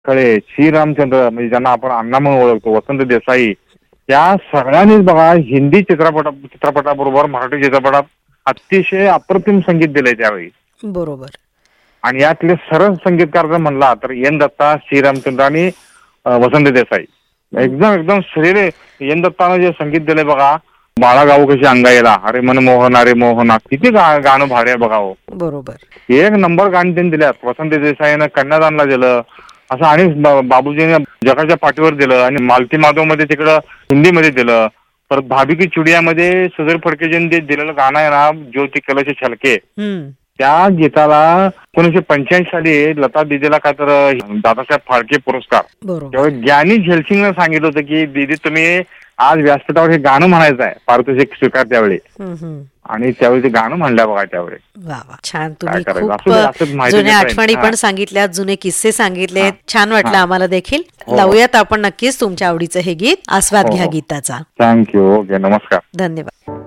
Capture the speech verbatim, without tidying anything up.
खळे, श्रीरामचंद्र म्हणजे ज्यांना आपण अण्णा म्हणून ओळखतो, वसंत देसाई, या सगळ्यांनीच बघा हिंदी चित्रपटा चित्रपटाबरोबर मराठी चित्रपटात अतिशय अप्रतिम संगीत दिलंय त्यावेळी. बरोबर. आणि यातले सरळ संगीतकार जर म्हणला तर एन दत्ता, श्रीरामचंद्र आणि अ, वसंत देसाई. एकदम एकदम श्रेय एन दत्तानं जे संगीत दिलंय बघा, बाळा गाऊ कशी अंगाईला, अरे मन मोहना रे मोहना, किती गा, गाणं भारी आहे बघा हो. बरोबर. एक नंबर गाणी त्यांनी दिल्यात. वसंत देसाईनं कन्यादानला दिलं, असं आणि बा- बाबूजीने जगाच्या पाठीवर दिलं, आणि मालती माधव मध्ये तिकडं हिंदीमध्ये दिलं. परत भाभी की चुडियामध्ये सुधीर फडकेजींनी जे दिलेलं गाणं आहे ना, ज्योती कलश छलके, हम्म. त्या गीताला एकोणीसशे पंच्याऐंशी साली लता दीदीला काय तर दादासाहेब फाळके पुरस्कार. बरोबर. त्यावेळी ज्ञानी झेलसिंगनं सांगितलं होतं की दीदी तुम्ही आज व्यासपीठावर हे गाणं म्हणायचं आहे, पारितोषिक स्वीकार त्यावेळी. हम्म, हम्म. आणि त्यावेळी ते गाणं म्हणलं बघा त्यावेळी. वा वा, छान. तुम्ही करायचं? खूप असं- असंच माहिती जुन्या देता येईल. आठवणी हा. पण सांगितल्यात, जुने किस्से सांगितले, छान वाटलं हा. आम्हाला देखील. हो. लावूयात आपण नक्कीच तुमच्या आवडीचं हे गीत. आस्वाद हो, घ्या हो. गीताचा. थँक्यू. ओके, नमस्कार. धन्यवाद.